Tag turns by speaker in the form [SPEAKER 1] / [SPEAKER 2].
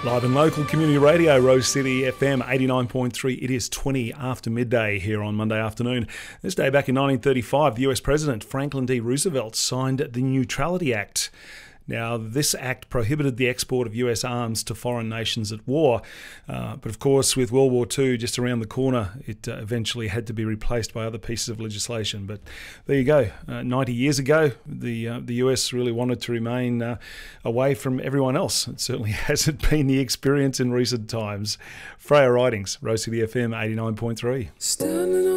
[SPEAKER 1] Live and local community radio, Rose City FM 89.3. It is 20 after midday here on Monday afternoon. This day back in 1935, the US President Franklin D. Roosevelt signed the Neutrality Act. Now, this act prohibited the export of US arms to foreign nations at war. But of course, with World War II just around the corner, it eventually had to be replaced by other pieces of legislation. But there you go. 90 years ago, the US really wanted to remain away from everyone else. It certainly hasn't been the experience in recent times. Freya Ridings, Rose City FM 89.3.